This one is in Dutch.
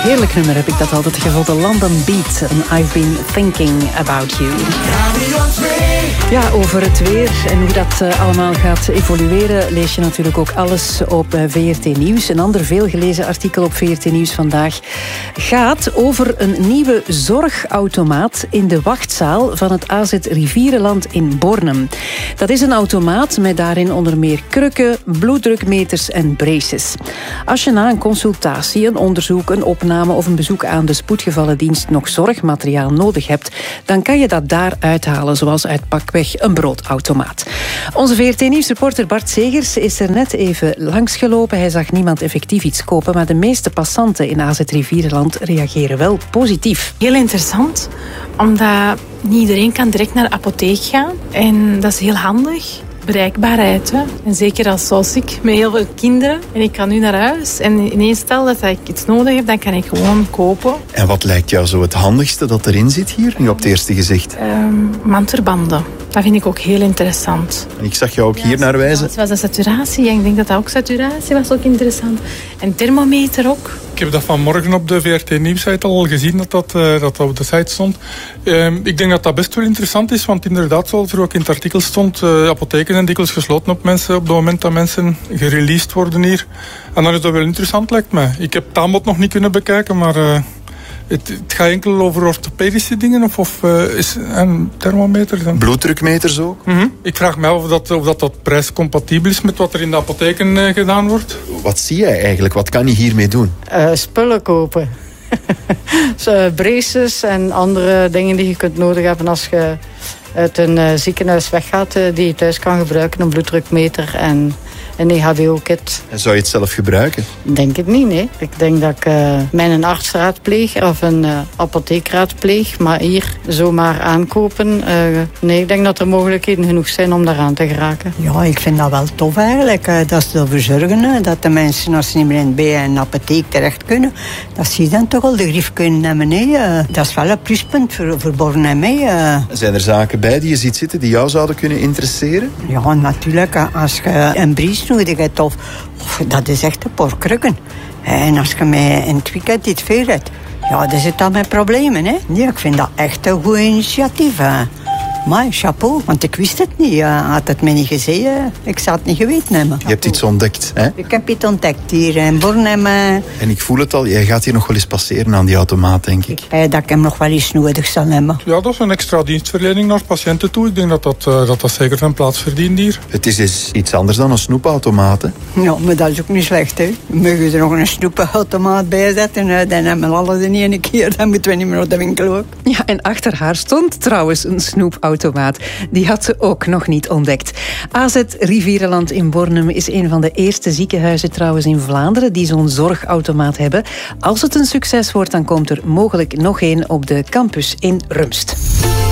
Heerlijk nummer heb ik dat altijd gevonden. London Beat en I've Been Thinking About You. Ja, over het weer en hoe dat allemaal gaat evolueren lees je natuurlijk ook alles op VRT Nieuws. Een ander veelgelezen artikel op VRT Nieuws vandaag gaat over een nieuwe zorgautomaat in de wachtzaal van het AZ Rivierenland in Bornem. Dat is een automaat met daarin onder meer krukken, bloeddrukmeters en braces. Als je na een consultatie, een onderzoek, een opname of een bezoek aan de spoedgevallendienst nog zorgmateriaal nodig hebt, dan kan je dat daar uithalen, zoals uit pakweg een broodautomaat. Onze VRT Nieuwsreporter Bart Zegers is er net even langsgelopen. Hij zag niemand effectief iets kopen, maar de meeste passanten in AZ Rivierenland reageren wel positief. Heel interessant, omdat niet iedereen kan direct naar de apotheek gaan. En dat is heel handig. Bereikbaarheid. Hè? En zeker zoals ik, met heel veel kinderen. En ik kan nu naar huis. En ineens stel dat ik iets nodig heb, dan kan ik gewoon kopen. En wat lijkt jou zo het handigste dat erin zit hier, nu op het eerste gezicht? Mandverbanden. Dat vind ik ook heel interessant. En ik zag jou ook hier naar wijzen. Het was de saturatie. Ik denk dat ook saturatie was ook interessant. En thermometer ook. Ik heb dat vanmorgen op de VRT Nieuwssite al gezien dat op de site stond. Ik denk dat dat best wel interessant is, want inderdaad, zoals er ook in het artikel stond, apotheken zijn dikwijls gesloten op het moment dat mensen gereleased worden hier. En dan is dat wel interessant, lijkt mij. Ik heb het aanbod nog niet kunnen bekijken, maar het gaat enkel over orthopedische dingen of een thermometer. Dan. Bloeddrukmeters ook? Mm-hmm. Ik vraag me af of dat prijscompatibel is met wat er in de apotheken gedaan wordt. Wat zie jij eigenlijk? Wat kan je hiermee doen? Spullen kopen. Braces en andere dingen die je kunt nodig hebben als je uit een ziekenhuis weggaat, die je thuis kan gebruiken. Een bloeddrukmeter en een EHBO-kit. En zou je het zelf gebruiken? Denk het niet, nee. Ik denk dat ik mijn arts raadpleeg of een apotheek raadpleeg. Maar hier zomaar aankopen, nee, ik denk dat er mogelijkheden genoeg zijn om daaraan te geraken. Ja, ik vind dat wel tof eigenlijk. Dat ze ervoor zorgen dat de mensen, als ze niet meer bij een apotheek terecht kunnen, dat ze dan toch al de grief kunnen hebben. Dat is wel een pluspunt voor Bornem. Zijn er zaken bij die je ziet zitten die jou zouden kunnen interesseren? Ja, natuurlijk. Als je een bries nodig hebt, of dat is echt een paar krukken. En als je mij in het weekend iets veel hebt, ja, dan zit dat met problemen. Hè? Nee, ik vind dat echt een goed initiatief. Maar chapeau, want ik wist het niet. Had het mij niet gezegd, ik zou het niet geweten hebben. Je hebt iets ontdekt, hè? Ik heb iets ontdekt hier in Bornem. En ik voel het al, jij gaat hier nog wel eens passeren aan die automaat, denk ik. Dat ik hem nog wel eens nodig zal hebben. Ja, dat is een extra dienstverlening naar patiënten toe. Ik denk dat zeker zijn plaats verdient hier. Het is dus iets anders dan een snoepautomaat, hè? Ja, maar dat is ook niet slecht, hè. Mogen we er nog een snoepautomaat bij zetten? Dan hebben we alles in één keer. Dan moeten we niet meer naar de winkel ook. Ja, en achter haar stond trouwens een snoepautomaat. Die had ze ook nog niet ontdekt. AZ Rivierenland in Bornem is een van de eerste ziekenhuizen trouwens in Vlaanderen die zo'n zorgautomaat hebben. Als het een succes wordt, dan komt er mogelijk nog één op de campus in Rumst.